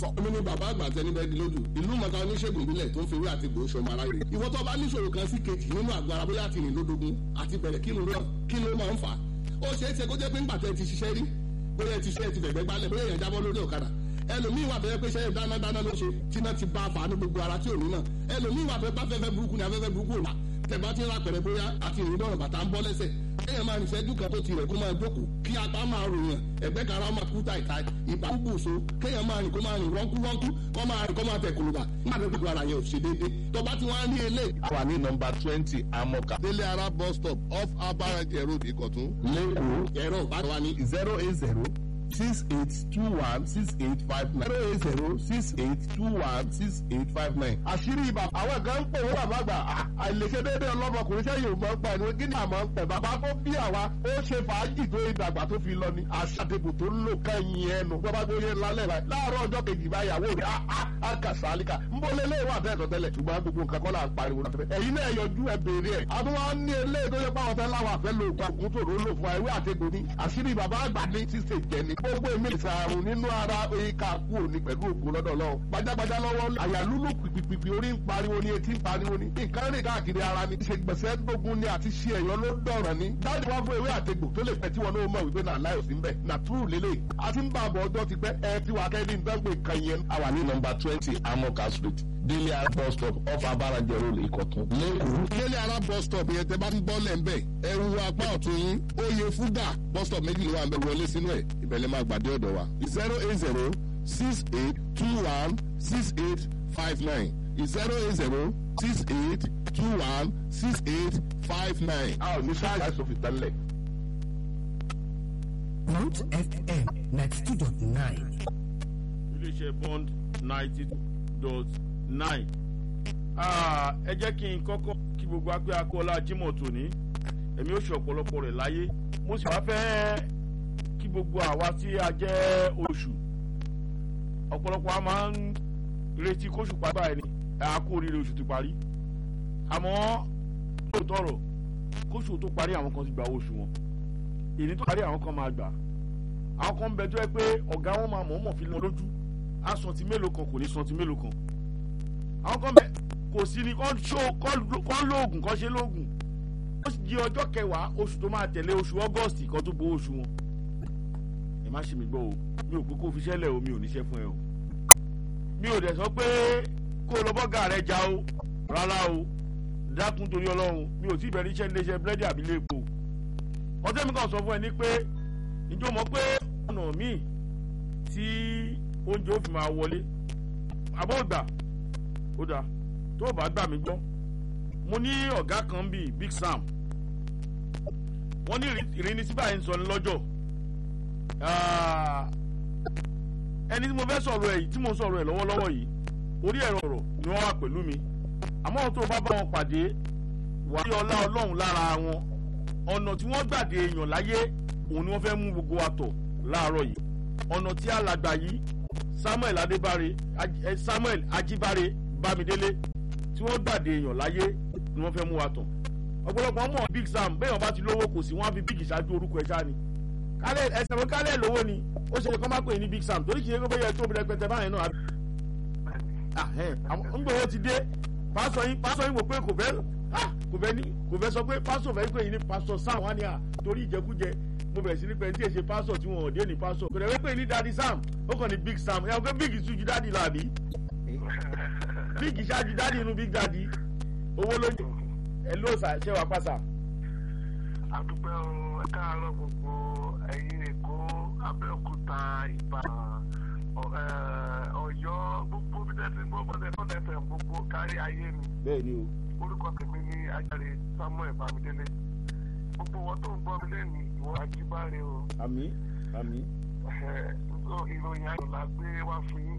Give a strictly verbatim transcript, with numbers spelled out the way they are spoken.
sọ. èmi ni bàbá àgbà tẹni bẹ́ẹ̀ di lójú ìlú mọ̀ká oníṣègùn ìbílẹ̀ tó ń fi ewé àti gbòó ṣọmọ aráyé. ìwọ tó bá níṣòro kan sí kejì nínú àgọ́ ara bóyá àti rìn lódogun àti bẹ̀rẹ̀ kí ló rán kí ló máa ń fà á. ó ṣeé ṣe kó jẹ́ pé ńgbà tẹ́ ti ṣiṣẹ́ rí bóyá ti ṣe ti fẹ̀gbẹ́ gbálẹ̀ bóyá èèyàn jábọ́ lórí ọ̀kadà ẹlòmíì wà fẹ́ pé ṣe dáná dáná ló ṣe tí náà ti bá a fà á ní gbogbo ara tí ò ní náà ẹlòmíì wà fẹ́ bá fẹ́fẹ́ burúkú ni afẹ́fẹ́ burúkú ò wà tẹ̀bá ti ń ra pẹ̀rẹ̀ bóyá àti ìrìn náà bàtà ń bọ́ lẹ́sẹ̀ kéèyàn máa rìnṣẹ́ dúkà tó ti rẹ̀ kó máa jókòó kí apá máa ròyàn ẹ̀gbẹ́ kan ara máa kú tàìtà ìbá kúkú so kéèyàn máa rìn kó máa rìn rọ́nkú rọ́nkú kó máa rìn kó máa tẹ̀ kùlùbà nígbà tó gbogbo ara yẹn ò ṣe déédé tó bá ti wá ní ilé. a wà ní nọ́mbà twenty amoka délé ara bus stop off abarajẹ road ìkọ̀tún lẹ́kọ̀ọ́. ẹ̀rọ ìbára wa ní zero eight zero six eight two one six eight five nine zero eight zero six eight two one six eight five nine. àṣírí ibà àwọn kan ń pè wọ́n bàbá àgbà àìlèṣe déédéé ọlọ́mọkùnrin sẹ́yìn ò mọ̀ ń pa ẹni kí ni àmọ́ ń pẹ̀ bàbá tó bí àwa ó ṣe fàájì tó ìdàgbà tó fi lọ ni àṣàdébò tó ń lò kẹ́yìn ẹnu bàbá tó yẹ lálẹ́ báyìí láàárọ̀ ọjọ́ kejì báyàwó rẹ̀ á kà sálíkà ń bọ́ lé léwà tẹ́tọ̀ tẹ́lẹ̀ ṣùgbọ́n gbogbo nǹkan kọ́ là ń pariwo náà ẹ̀yin náà yọjú ẹ béèrè ẹ̀ àtúwọ́n ní eléyìí tó yẹ pàwọn fẹ́ láwọn àfẹ́ lò pa òkú tòró lò fún ewé àtẹ̀gbò ní àṣírí bàbá àgbà ní ṣíṣe jẹ ni gbogbo èmi ìsàrùn nínú ara ìka kú òní pẹ̀lú òkú lọ́dọ̀ lọ́wọ́ gbajàgbajà lọ́wọ́ àyàlúlù pìpìpì orí ń pariwo ní etí ń pariwo ní nǹkan rìn káàkiri ara ní ṣe gbèsè gbógun ní àti ṣe ẹ̀yọ́ ló dọ̀ràn ní dájú wá fún ewé àtegbò tó lè pẹ́ tí wọn náà mọ̀ wípé náà láyò sí ń bẹ̀ nà túrù lélẹ̀ àti ń bá àbọ̀ ọjọ́ ti pẹ́ ẹ ti wà kẹ́ni ń dánwò ìkan yẹn. a wà ní nọ́mbà twenty amoka street délé ara bus stop off abarajẹ road ìkọ̀tún lẹ́kọ̀ọ́. délé ara bus stop yẹn tẹ bá ń bọ́ lẹ́ ń bẹ̀ ẹ wo apá ọ̀tún yín oyè fúgà bus stop méjì ló wà ń bẹ wọlé sínú ẹ̀ ìbẹ̀lẹ̀ máa gbàdé ọ̀dọ̀ wa zero eight zero six eight two one six eight five nine zero eight zero six eight two one six eight five nine. a ò ní sáà yàtọ̀ fi tẹ́lẹ̀. Root F M ninety two dot nine. iléeṣẹ́ bond ninety two dot nine. ẹ jẹ́ kí n kọ́kọ́ kí gbogbo apẹ́ akọ́lá Jímọ̀ tòní èmi ó ṣe ọ̀pọ̀lọpọ̀ rẹ̀ láyé mo sì wá fẹ́ kí gbogbo àwa tí a jẹ́ oṣù ọ̀pọ̀lọpọ̀ a máa ń retí kóṣù pàbá ẹni a kó oríire oṣù ti parí àmọ́ lóòótọ́ ọ̀rọ̀ kóṣù tó parí àwọn kan ti gba oṣù wọn èyí tó parí àwọn kan máa gbà àwọn kan ń bẹ tó yẹ pé ọ̀gá wọn máa mọ̀ọ́mọ̀ fi lọ lójú á santi mélòó kan kò ní santi mélòó kan àwọn kan bẹ kò sí ni kán lóògùn kán ṣe lóògùn ó sì di ọjọ́ kẹwàá oṣù tó máa tẹ̀lé oṣù August kan tó bo oṣù wọn ẹ má ṣe mi gbọ́ o mi ò pé kó fi ṣẹlẹ̀ o mi ò níṣẹ́ fún ẹ o mi ò dẹ̀ sọ pé kó o lọ bọ́gà rẹ já o rárá o dákun torí Ọlọ́run mi ò tí ì bẹ̀rẹ̀ iṣẹ́ iléeṣẹ́ búrẹ́dì àbí léèpo ọtẹ́ mi kàn sọ fún ẹ ní pé ìjọ mọ̀ pé ọ̀nà míì tí oúnjẹ ó fi máa wọlé àbọ̀ ìgbà ó dáa tó o bá gbà mí gbọ́ mo ní ọ̀gá kan bíi Big Sam wọ́n ní ìrìnnìsí báyìí ń sọ ní lọ́jọ́ ẹni tí mo fẹ́ sọ̀rọ̀ ẹ̀ tí mo sọ̀rọ̀ ẹ̀ lọ́wọ́lọ́wọ́ yìí orí ẹ̀rọ ọ̀rọ̀ ni wọ́n wà pẹ̀lú mi àmọ́ tó o bá bá wọn pàdé wà á rí ọlá Ọlọ́run lára wọn ọ̀nà tí wọ́n gbàdé èèyàn láyé òun ni wọ́n fẹ́ mú gbogbo wa tọ̀ láàárọ̀ yìí ọ̀nà tí alàgbà yìí Samuel Adébáre Samuel Ajíbáre Bámidélé tí wọ́n gbàdé èèyàn láyé ni wọ́n fẹ́ mú wa tọ̀ ọ̀pọ̀lọpọ̀ mọ̀ Big Sam bẹ́ẹ̀ wọ́n bá ti lówó kò sí wọ́n á fi big ṣáájú orúkọ ẹ̀ ṣáá ni kálẹ̀ ẹsẹ̀ mọ́ kálẹ̀ lówó ni ó ṣe kọ́ máa pè ní Big Sam torí kì í ṣe pé yẹ tó bẹ̀rẹ̀ pẹ̀tẹ̀ báyìí náà ń gbowó ti dé pásọ yín pásọ yín wò pé kò fẹ́ kò fẹ́ ní kò fẹ́ sọ pé pásọ fẹ́ pé yín ní pásọ Sam wá ní à torí ìjẹkújẹ mo bẹ̀rẹ̀ sí ní pẹ̀lú tí èsè pásọ tí wọn ò dé ní pásọ kò dẹ̀ pé ní Daddy Sam ó kàn ní Big Sam ẹ̀ ọ́ pé big ṣáájú Daddy làbí big ṣáájú Daddy inú Big Daddy owó ló ẹ ló ṣe wà pàṣà. àdúpẹ́ o ẹ káàárọ̀ gbogbo ẹ̀yin Èkó Abẹ́òkúta Ìbàdàn Ọ̀yọ́ gbogbo bí tẹ́tí gbogbo tẹ́tí fẹ́ gbogbo kárí ayé mi. bẹ́ẹ̀ ni o. orúkọ tèmi ni Ajáre Samuel Bámidélé gbogbo wọn tó ń gbọ́ mi lẹ́nu ìwọ Ajíbáre o. àmín àmín. ìròyìn ayọ̀ la gbé wá fún yín